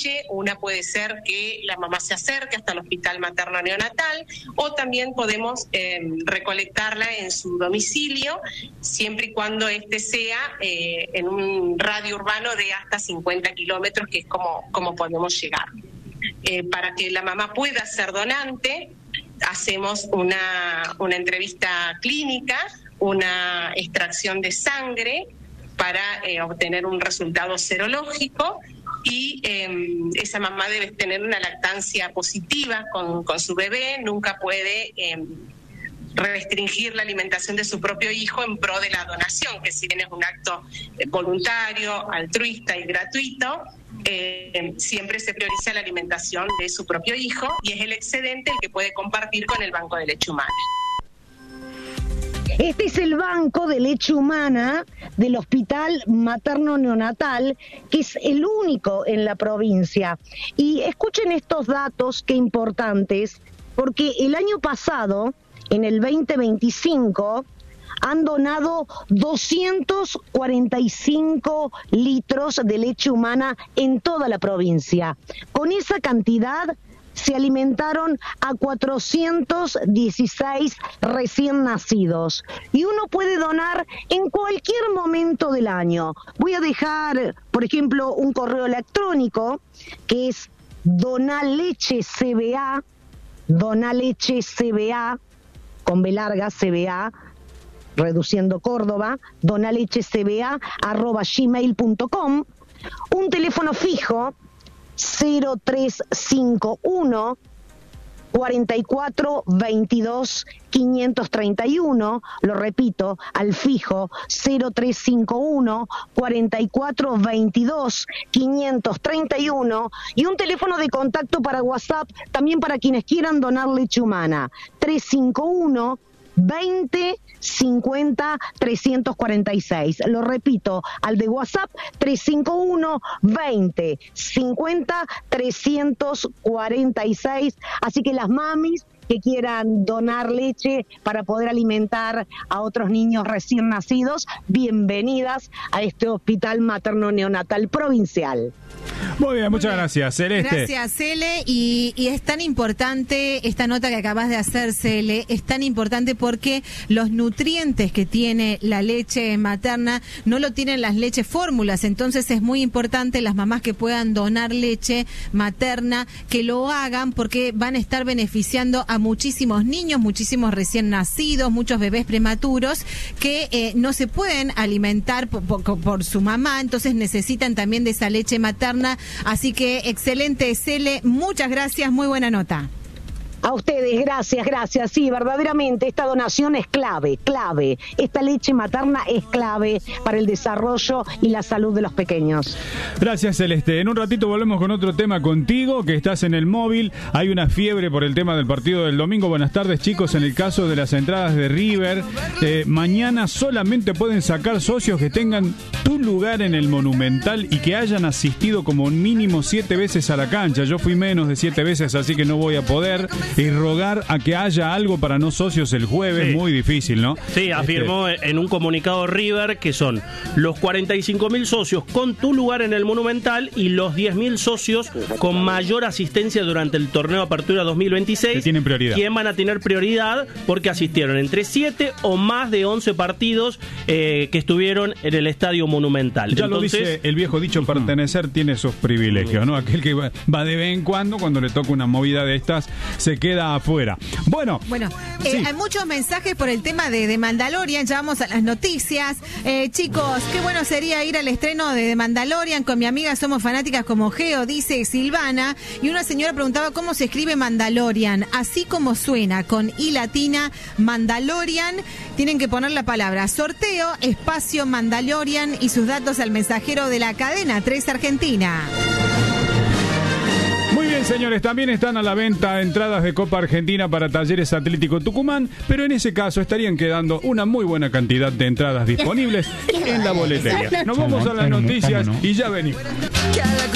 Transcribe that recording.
leche, una puede ser que la mamá se acerque hasta el hospital materno neonatal, o también podemos recolectarla en su domicilio, siempre y cuando este sea en un radio urbano de hasta 50 kilómetros, que es como podemos llegar. Para que la mamá pueda ser donante, hacemos una entrevista clínica, una extracción de sangre para obtener un resultado serológico, y esa mamá debe tener una lactancia positiva con su bebé, nunca puede restringir la alimentación de su propio hijo en pro de la donación, que si bien es un acto voluntario, altruista y gratuito, siempre se prioriza la alimentación de su propio hijo, y es el excedente el que puede compartir con el Banco de Leche Humana. Este es el Banco de Leche Humana del Hospital Materno Neonatal, que es el único en la provincia. Y escuchen estos datos, qué importantes, porque el año pasado, en el 2025, han donado 245 litros de leche humana en toda la provincia. Con esa cantidad se alimentaron a 416 recién nacidos. Y uno puede donar en cualquier momento del año. Voy a dejar, por ejemplo, un correo electrónico que es donalechecba, con B larga, CBA, reduciendo Córdoba, donalechecba@gmail.com, un teléfono fijo 0351 44 22 531, lo repito, al fijo 0351 44 22 531, y un teléfono de contacto para WhatsApp también para quienes quieran donar leche humana, 351 20 50 346. Lo repito, al de WhatsApp 351 20 50 346. Así que las mamis que quieran donar leche para poder alimentar a otros niños recién nacidos, bienvenidas a este Hospital Materno Neonatal Provincial. Muy bien, muchas gracias, Celeste. Gracias, Cele, y es tan importante esta nota que acabas de hacer, Cele, es tan importante porque los nutrientes que tiene la leche materna no lo tienen las leches fórmulas, entonces es muy importante las mamás que puedan donar leche materna, que lo hagan, porque van a estar beneficiando a muchísimos niños, muchísimos recién nacidos, muchos bebés prematuros que no se pueden alimentar por su mamá, entonces necesitan también de esa leche materna. Así que excelente, Cele, muchas gracias, muy buena nota. A ustedes, gracias. Sí, verdaderamente esta donación es clave. Esta leche materna es clave para el desarrollo y la salud de los pequeños. Gracias, Celeste. En un ratito volvemos con otro tema contigo, que estás en el móvil. Hay una fiebre por el tema del partido del domingo. Buenas tardes, chicos. En el caso de las entradas de River, mañana solamente pueden sacar socios que tengan tu lugar en el Monumental y que hayan asistido como mínimo 7 veces a la cancha. Yo fui menos de 7 veces, así que no voy a poder. Y rogar a que haya algo para no socios el jueves, sí. Muy difícil, ¿no? Sí, afirmó en un comunicado River que son los 45.000 socios con tu lugar en el Monumental y los 10.000 socios con mayor asistencia durante el torneo Apertura 2026. Que tienen prioridad. ¿Quién van a tener prioridad? Porque asistieron entre 7 o más de 11 partidos que estuvieron en el Estadio Monumental. Ya entonces, lo dice el viejo dicho, pertenecer tiene esos privilegios, ¿no? Aquel que va de vez en cuando le toca una movida de estas, se queda afuera. Bueno, sí. Hay muchos mensajes por el tema de Mandalorian. Ya vamos a las noticias. Chicos, qué bueno sería ir al estreno de Mandalorian con mi amiga. Somos fanáticas como Geo, dice Silvana. Y una señora preguntaba cómo se escribe Mandalorian. Así como suena, con I latina, Mandalorian. Tienen que poner la palabra sorteo, espacio Mandalorian y sus datos al mensajero de la cadena 3 Argentina. Muy bien, señores, también están a la venta entradas de Copa Argentina para Talleres Atlético Tucumán, pero en ese caso estarían quedando una muy buena cantidad de entradas disponibles en la boletería. Nos vamos a las noticias y ya venimos.